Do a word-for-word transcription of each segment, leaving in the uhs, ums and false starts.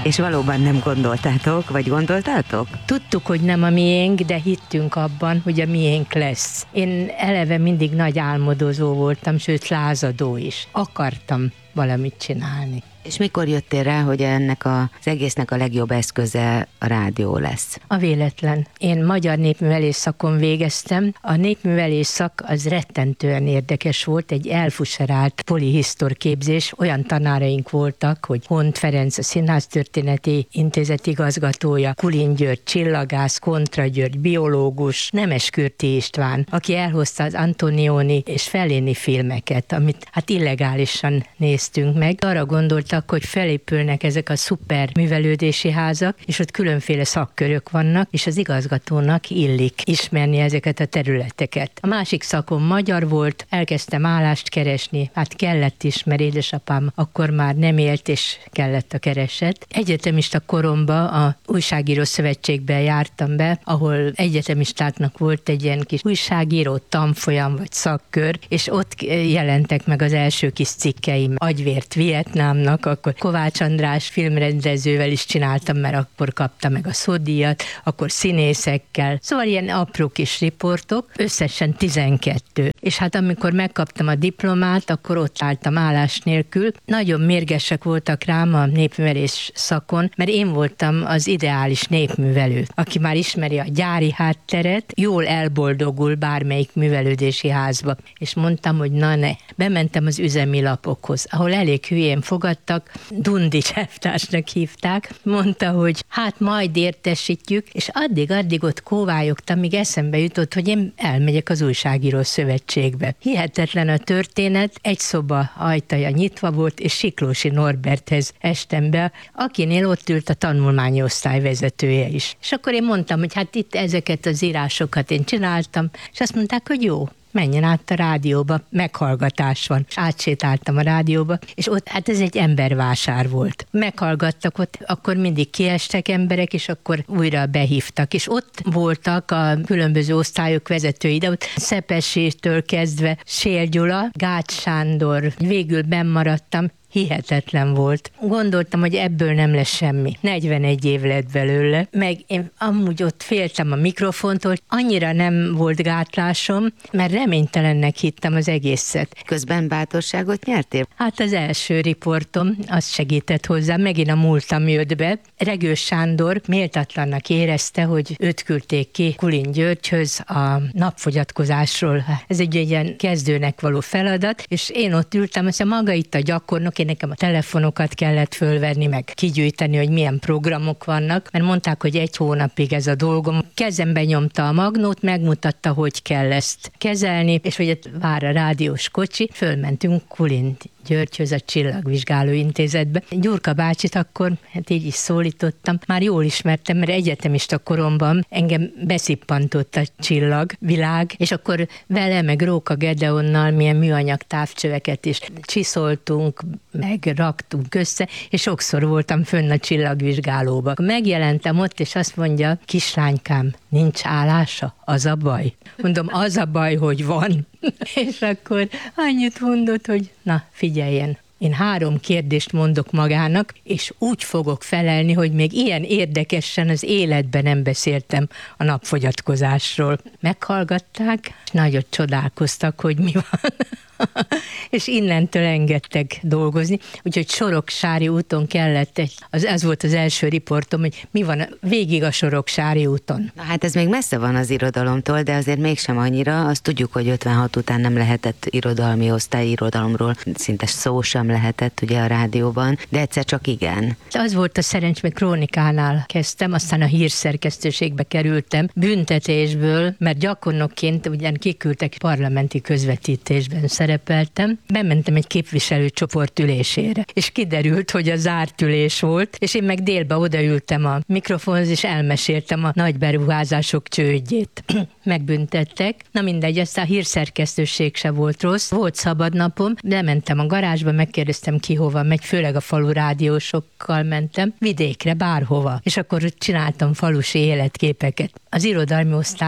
És valóban nem gondoltátok, vagy gondoltátok? Tudtuk, hogy nem a miénk, de hittünk abban, hogy a miénk lesz. Én eleve mindig nagy álmodozó voltam, sőt lázadó is. Akartam valamit csinálni. És mikor jöttél rá, hogy ennek az egésznek a legjobb eszköze a rádió lesz? A véletlen. Én magyar népművelés szakon végeztem. A népművelés szak az rettentően érdekes volt, egy elfuserált polihisztor képzés. Olyan tanáraink voltak, hogy Hont Ferenc, a Színháztörténeti Intézet igazgatója, Kulin György, csillagász, Kontra György, biológus, Nemeskürti István, aki elhozta az Antonioni és Fellini filmeket, amit hát illegálisan néztünk meg. Arra gondolt, hogy felépülnek ezek a szuper művelődési házak, és ott különféle szakkörök vannak, és az igazgatónak illik ismerni ezeket a területeket. A másik szakom magyar volt, elkezdtem állást keresni, hát kellett is, mert édesapám akkor már nem élt, és kellett a kereset. Egyetemista koromban a Újságíró Szövetségben jártam be, ahol egyetemistáknak volt egy ilyen kis újságíró tanfolyam vagy szakkör, és ott jelentek meg az első kis cikkeim Agyvért Vietnámnak, akkor Kovács András filmrendezővel is csináltam, mert akkor kapta meg a szódíjat, akkor színészekkel. Szóval ilyen apró kis riportok, összesen tizenkettő. És hát amikor megkaptam a diplomát, akkor ott álltam állás nélkül. Nagyon mérgesek voltak rám a népművelés szakon, mert én voltam az ideális népművelő, aki már ismeri a gyári hátteret, jól elboldogul bármelyik művelődési házba. És mondtam, hogy na ne. Bementem az üzemi lapokhoz, ahol elég hülyén fogadtak, Dundics elvtársnak hívták, mondta, hogy hát majd értesítjük, és addig-addig ott kóvályogtam, míg eszembe jutott, hogy én elmegyek az Újságíró Szövetségbe. Hihetetlen a történet, egy szoba ajtaja nyitva volt, és Siklósi Norberthez estem be, akinél ott ült a tanulmányi osztály vezetője is. És akkor én mondtam, hogy hát itt ezeket az írásokat én csináltam, és azt mondták, hogy jó, menjen át a rádióba, meghallgatás van. És átsétáltam a rádióba, és ott, hát ez egy embervásár volt. Meghallgattak ott, akkor mindig kiestek emberek, és akkor újra behívtak. És ott voltak a különböző osztályok vezetői, de ott Szepesétől kezdve Sél Gyula, Gács Sándor, végül bennmaradtam. Hihetetlen volt. Gondoltam, hogy ebből nem lesz semmi. negyvenegy év lett belőle, meg én amúgy ott féltem a mikrofontól, annyira nem volt gátlásom, mert reménytelennek hittem az egészet. Közben bátorságot nyertél? Hát az első riportom, az segített hozzá, megint a múltam jött be. Regős Sándor méltatlannak érezte, hogy őt küldték ki Kulin Györgyhöz a napfogyatkozásról. Ez egy ilyen kezdőnek való feladat, és én ott ültem, azt mondja, maga itt a gyakornok, én nekem a telefonokat kellett fölvenni, meg kigyűjteni, hogy milyen programok vannak, mert mondták, hogy egy hónapig ez a dolgom. Kezembe nyomta a magnót, megmutatta, hogy kell ezt kezelni, és hogy vár a rádiós kocsi, fölmentünk Kulin Györgyhöz, a Csillagvizsgáló Intézetbe. Gyurka bácsit akkor, hát így is szólítottam, már jól ismertem, mert egyetemista koromban engem beszippantott a csillagvilág, és akkor vele, meg Róka Gedeonnal milyen műanyag távcsöveket is csiszoltunk, meg raktunk össze, és sokszor voltam fönn a Csillagvizsgálóba. Megjelentem ott, és azt mondja, kislánykám, nincs állása? Az a baj? Mondom, az a baj, hogy van. És akkor annyit mondott, hogy na, figyeljen, én három kérdést mondok magának, és úgy fogok felelni, hogy még ilyen érdekesen az életben nem beszéltem a napfogyatkozásról. Meghallgatták, és nagyot csodálkoztak, hogy mi van. És innentől engedtek dolgozni, úgyhogy Soroksári úton kellett, egy, az, ez volt az első riportom, hogy mi van végig a Soroksári úton. Na hát ez még messze van az irodalomtól, de azért mégsem annyira, azt tudjuk, hogy ötvenhat után nem lehetett irodalmi osztály, irodalomról szinte szó sem lehetett ugye a rádióban, de egyszer csak igen. Az volt a szerencs, mert Krónikánál kezdtem, aztán a hírszerkesztőségbe kerültem, büntetésből, mert gyakornokként ugyan kiküldtek parlamenti közvetítésben szerepeltem, bementem egy képviselőcsoport ülésére, és kiderült, hogy a zárt ülés volt, és én meg délbe odaültem a mikrofonhoz, és elmeséltem a nagy beruházások csődjét. Megbüntettek. Na mindegy, aztán a hírszerkesztőség se volt rossz. Volt szabad napom, lementem a garázsba, megkérdeztem ki hova megy, főleg a falu rádiósokkal mentem, vidékre, bárhova. És akkor csináltam falusi életképeket. Az irodalmi osztály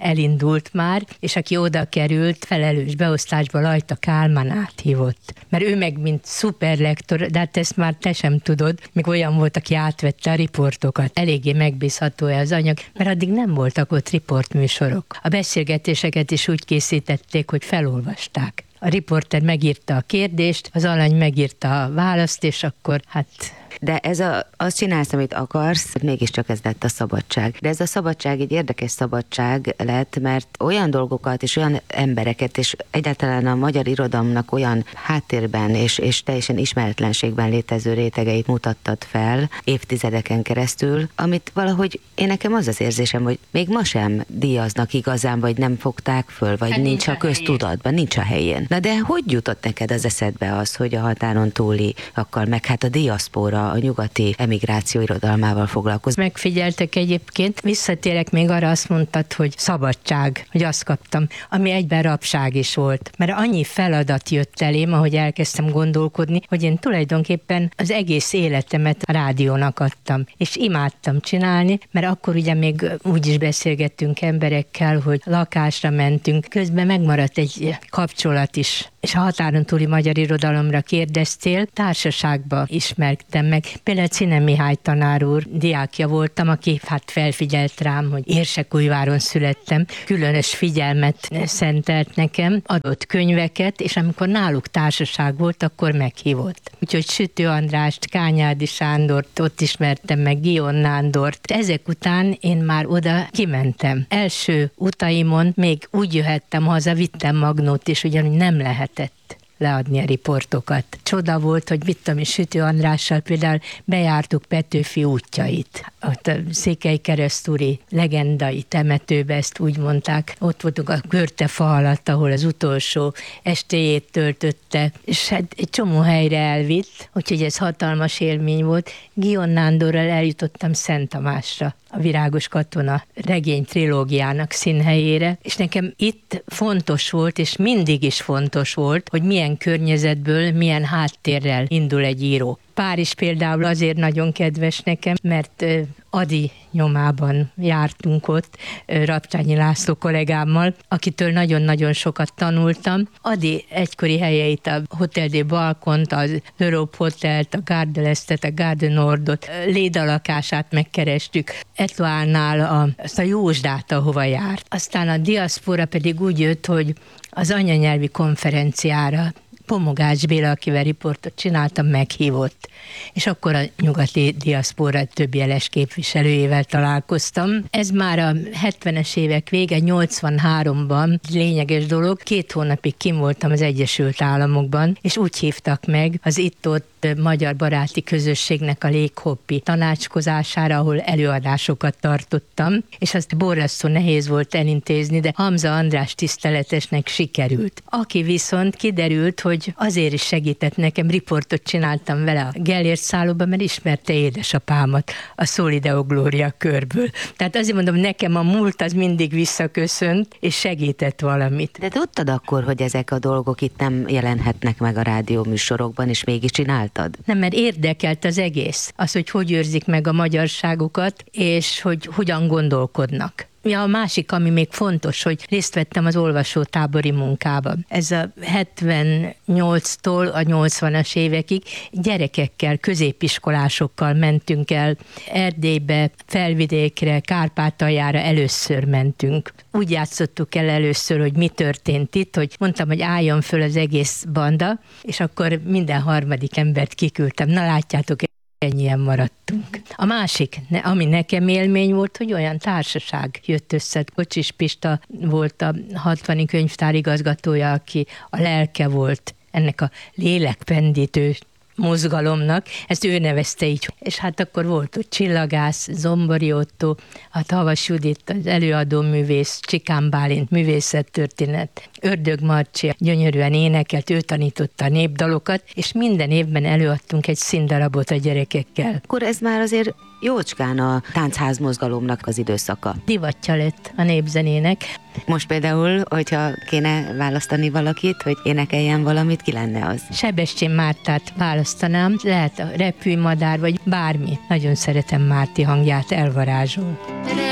elindult már, és aki oda került, felelős beosztásba Lajta Kálmán áthívott. Mert ő meg, mint szuperlektor, de hát ezt már te sem tudod, még olyan volt, aki átvette a riportokat. Eléggé megbízható-e az anyag, mert addig nem voltak ott riportműsorok. A beszélgetéseket is úgy készítették, hogy felolvasták. A riporter megírta a kérdést, az alany megírta a választ, és akkor hát... De ez a, azt csinálsz, amit akarsz, mégiscsak ez lett a szabadság. De ez a szabadság egy érdekes szabadság lett, mert olyan dolgokat és olyan embereket, és egyáltalán a magyar irodalomnak olyan háttérben és, és teljesen ismeretlenségben létező rétegeit mutattad fel évtizedeken keresztül, amit valahogy én nekem az az érzésem, hogy még ma sem díjaznak igazán, vagy nem fogták föl, vagy hát nincs a köztudatban, nincs a helyén. Na de hogy jutott neked az eszedbe az, hogy a határon túli, akkor meg hát a diaszpóra, a nyugati emigráció irodalmával foglalkozni? Megfigyeltek egyébként, visszatérek még arra, azt mondtad, hogy szabadság, hogy azt kaptam, ami egyben rabság is volt. Mert annyi feladat jött elém, ahogy elkezdtem gondolkodni, hogy én tulajdonképpen az egész életemet a rádiónak adtam, és imádtam csinálni, mert akkor ugye még úgy is beszélgettünk emberekkel, hogy lakásra mentünk, közben megmaradt egy kapcsolat is. És a határon túli magyar irodalomra kérdeztél, társaságba ismertem meg. Például Czine Mihály tanár úr diákja voltam, aki hát felfigyelt rám, hogy Érsekújváron születtem, különös figyelmet szentelt nekem, adott könyveket, és amikor náluk társaság volt, akkor meghívott. Úgyhogy Sütő Andrást, Kányádi Sándort, ott ismertem meg, Gion Nándort. Ezek után én már oda kimentem. Első utaimon még úgy jöhettem haza, vittem magnót, és ugyanúgy nem lehetett leadni a riportokat. Csoda volt, hogy mit tudom, Sütő Andrással például bejártuk Petőfi útjait. Ott a Székelykeresztúri legendai temetőbe, ezt úgy mondták. Ott voltunk a Körtefa alatt, ahol az utolsó estéjét töltötte, és hát egy csomó helyre elvitt, úgyhogy ez hatalmas élmény volt. Gion Nándorral eljutottam Szent Tamásra, a Virágos katona regény trilógiának színhelyére, és nekem itt fontos volt, és mindig is fontos volt, hogy milyen környezetből, milyen háttérrel indul egy író. Párizs például azért nagyon kedves nekem, mert Ady nyomában jártunk ott, Rapcsányi László kollégámmal, akitől nagyon-nagyon sokat tanultam. Ady egykori helyeit, a Hotel des Balcont, az Europe Hotelt, a Gare de l'Estet, a Gare du Nordot, Léda lakását megkerestük, Etoile-nál a, azt a Jósdát, ahova járt. Aztán a diaszpora pedig úgy jött, hogy az anyanyelvi konferenciára Pomogács Béla, akivel riportot csináltam, meghívott. És akkor a nyugati diaszpora több jeles képviselőjével találkoztam. Ez már a hetvenes évek vége, nyolcvanháromban lényeges dolog. Két hónapig kim voltam az Egyesült Államokban, és úgy hívtak meg az itt-ott magyar baráti közösségnek a léghoppi tanácskozására, ahol előadásokat tartottam, és azt borzasztó nehéz volt elintézni, de Hamza András tiszteletesnek sikerült. Aki viszont kiderült, hogy azért is segített nekem, riportot csináltam vele a Gellért szállóban, mert ismerte édesapámat a Solideo Gloria körből. Tehát azért mondom, nekem a múlt az mindig visszaköszönt, és segített valamit. De tudtad akkor, hogy ezek a dolgok itt nem jelenhetnek meg a rádióműsorokban, és mégis csináltad? Nem, mert érdekelt az egész. Az, hogy hogy őrzik meg a magyarságukat, és hogy hogyan gondolkodnak. Ja, a másik, ami még fontos, hogy részt vettem az olvasótábori munkában. Ez a hetvennyolctól a nyolcvanas évekig gyerekekkel, középiskolásokkal mentünk el Erdélybe, Felvidékre, Kárpátaljára először mentünk. Úgy játszottuk el először, hogy mi történt itt, hogy mondtam, hogy álljon föl az egész banda, és akkor minden harmadik embert kiküldtem. Na látjátok, ennyien maradtunk. A másik, ami nekem élmény volt, hogy olyan társaság jött össze. Kocsis Pista volt a hatvani könyvtár igazgatója, aki a lelke volt ennek a lélekpendítő mozgalomnak, ezt ő nevezte így. És hát akkor volt ott Csillagász, Zombori Ottó, a Tavas Judit, az előadó művész, Csikán Bálint, művészettörténet, Ördög Marcsi gyönyörűen énekelt, ő tanította a népdalokat, és minden évben előadtunk egy színdarabot a gyerekekkel. Akkor ez már azért jócskán a táncház mozgalomnak az időszaka. Divatja lett a népzenének. Most például, hogyha kéne választani valakit, hogy énekeljen valamit, ki lenne az? Sebestyén Mártát választanám, lehet a Repülj madár, vagy bármi. Nagyon szeretem Márti hangját, elvarázsol.